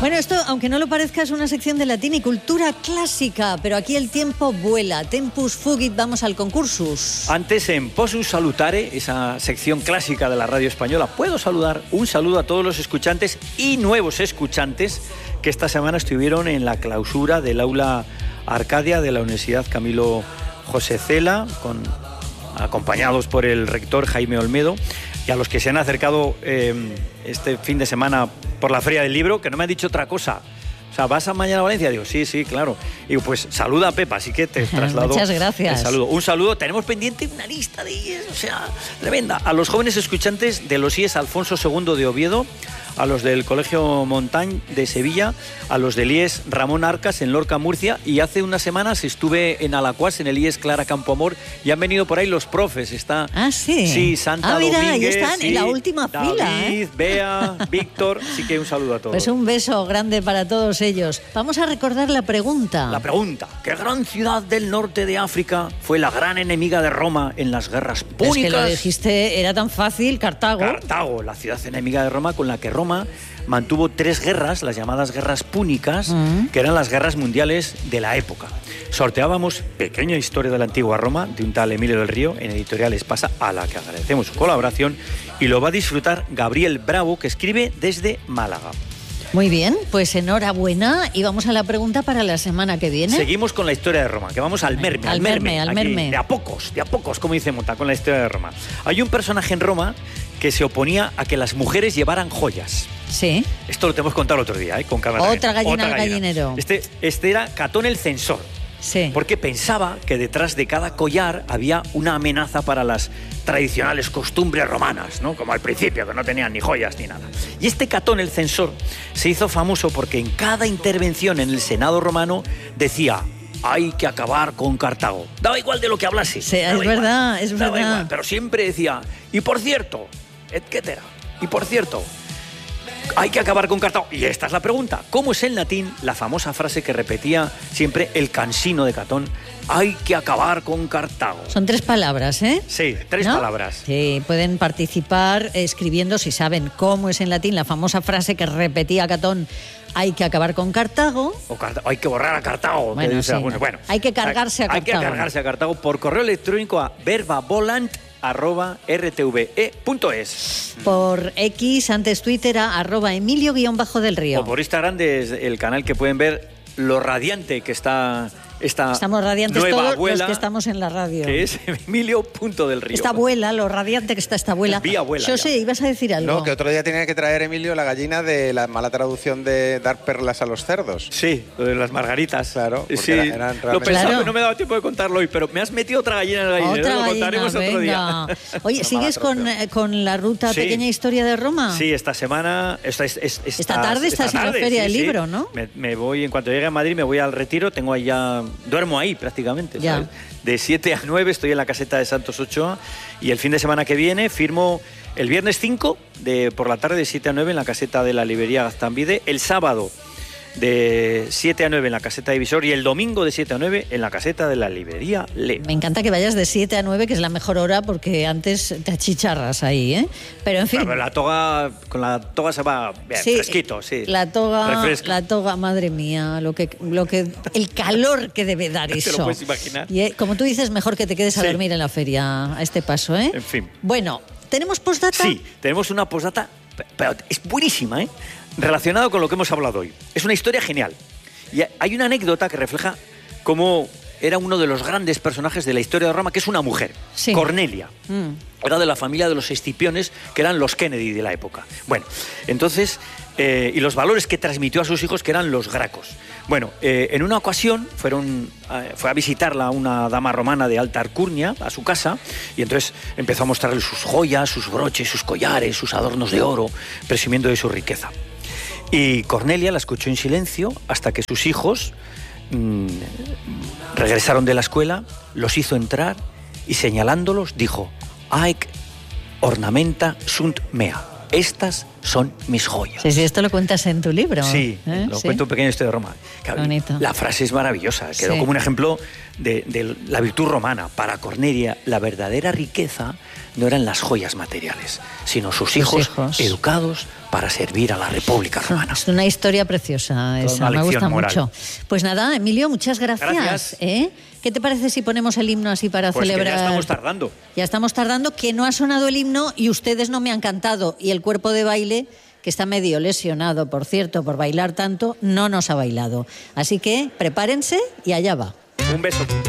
Bueno, esto, aunque no lo parezca, es una sección de latín y cultura clásica, pero aquí el tiempo vuela. Tempus fugit, vamos al concursus. Antes, en Posus Salutare, esa sección clásica de la radio española, puedo saludar un saludo a todos los escuchantes y nuevos escuchantes que esta semana estuvieron en la clausura del aula Arcadia de la Universidad Camilo José Cela, acompañados por el rector Jaime Olmedo, y a los que se han acercado este fin de semana por la Feria del Libro, que no me han dicho otra cosa. O sea, ¿vas a mañana a Valencia? Digo, sí, claro. Y pues saluda a Pepa, así que te traslado. Muchas gracias. El saludo. Un saludo. Tenemos pendiente una lista de IES, o sea, tremenda. A los jóvenes escuchantes de los IES Alfonso II de Oviedo, a los del Colegio Montagne de Sevilla, a los del IES Ramón Arcas en Lorca, Murcia, y hace unas semanas estuve en Alacuás, en el IES Clara Campoamor, y han venido por ahí los profes. Está, sí. Sí, Santa mira, Domínguez, ahí están, sí, en la última fila. David, Bea, Víctor, así que un saludo a todos. Pues un beso grande para todos ellos. Vamos a recordar la pregunta. La pregunta: ¿qué gran ciudad del norte de África fue la gran enemiga de Roma en las guerras púnicas? Es que lo dijiste, era tan fácil, Cartago. Cartago, la ciudad enemiga de Roma, con la que Roma mantuvo 3 guerras, las llamadas guerras púnicas, que eran las guerras mundiales de la época. Sorteábamos Pequeña historia de la antigua Roma, de un tal Emilio del Río, en Editorial Espasa, a la que agradecemos su colaboración, y lo va a disfrutar Gabriel Bravo, que escribe desde Málaga. Muy bien, pues enhorabuena, y vamos a la pregunta para la semana que viene. Seguimos con la historia de Roma, que vamos al merme. Al merme. De a pocos, como dice Monta, con la historia de Roma. Hay un personaje en Roma que se oponía a que las mujeres llevaran joyas. Sí. Esto lo tenemos contado el otro día, con Carmen. Otra gallina al gallinero. Este era Catón el censor. Sí. Porque pensaba que detrás de cada collar había una amenaza para las tradicionales costumbres romanas, ¿no? Como al principio, que no tenían ni joyas ni nada. Y este Catón el censor se hizo famoso porque en cada intervención en el Senado romano decía: hay que acabar con Cartago. Daba igual de lo que hablase. Sí, es verdad. Igual, pero siempre decía: y por cierto, etcétera. Y por cierto, hay que acabar con Cartago. Y esta es la pregunta: ¿cómo es en latín la famosa frase que repetía siempre el cansino de Catón? Hay que acabar con Cartago. Son 3 palabras, ¿eh? Sí, 3 palabras. Sí, pueden participar escribiendo, si saben cómo es en latín la famosa frase que repetía Catón: hay que acabar con Cartago. Hay que borrar a Cartago. Bueno, sí, bueno. Hay que cargarse a Cartago. Hay que cargarse a Cartago por correo electrónico a verbavolant@rtve.es. Por X, antes Twitter, a @Emilio_del Río. O por Instagram, desde el canal, que pueden ver lo radiante que está estamos radiantes nueva todos abuela, los que estamos en la radio. Que es Emilio.del Río. Esta abuela, lo radiante que está esta abuela. Vi abuela. Yo sé, ibas a decir algo. No, que otro día tenía que traer, Emilio, la gallina de la mala traducción de dar perlas a los cerdos. Sí, lo de las margaritas. Claro, porque sí. eran realmente... Lo pensaba, Claro. no me daba tiempo de contarlo hoy, pero me has metido otra gallina en el gallinero. Otra Lo gallina, contaremos otro día. Oye, ¿sigues con la ruta Sí. Pequeña historia de Roma? Sí, esta semana... Esta tarde estás en la Feria del Libro, ¿no? Me voy, en cuanto llegue a Madrid, me voy al retiro. Tengo ahí ya... Duermo ahí prácticamente, Ya. ¿sabes? De 7 a 9 estoy en la caseta de Santos Ochoa, y el fin de semana que viene firmo el viernes 5 por la tarde, de 7 a 9 en la caseta de la librería Gaztambide, el sábado de 7 a 9 en la caseta de Visor, y el domingo de 7 a 9 en la caseta de la librería Le. Me encanta que vayas de 7 a 9, que es la mejor hora, porque antes te achicharras ahí, ¿eh? Pero en fin. Pero con la toga se va bien, Sí, fresquito, sí. La Refresca. toga, madre mía, el calor que debe dar eso. Te lo puedes imaginar. Y como tú dices, mejor que te quedes a Sí. dormir en la feria a este paso, ¿eh? En fin. Bueno, ¿tenemos postdata? Sí, tenemos una postdata, pero es buenísima, ¿eh? Relacionado con lo que hemos hablado hoy. Es una historia genial. Y hay una anécdota que refleja cómo era uno de los grandes personajes de la historia de Roma, que es una mujer, Sí. Cornelia. Era de la familia de los Escipiones, que eran los Kennedy de la época. Bueno, entonces, y los valores que transmitió a sus hijos, que eran los Gracos. Bueno, en una ocasión fue a visitarla una dama romana de alta alcurnia a su casa, y entonces empezó a mostrarle sus joyas, sus broches, sus collares, sus adornos de oro, presumiendo de su riqueza. Y Cornelia la escuchó en silencio hasta que sus hijos regresaron de la escuela, los hizo entrar y, señalándolos, dijo: «Haec ornamenta sunt mea». Estas son mis joyas. Sí, esto lo cuentas en tu libro. Sí, lo cuento un pequeño historia de Roma. Claro, bonito. La frase es maravillosa, quedó como un ejemplo de la virtud romana. Para Cornelia, la verdadera riqueza no eran las joyas materiales, sino sus hijos educados para servir a la República Romana. Es una historia preciosa esa, me gusta mucho. Pues nada, Emilio, muchas gracias. ¿Qué te parece si ponemos el himno así para celebrar? Ya estamos tardando. Ya estamos tardando, que no ha sonado el himno y ustedes no me han cantado. Y el cuerpo de baile, que está medio lesionado, por cierto, por bailar tanto, no nos ha bailado. Así que prepárense y allá va. Un beso.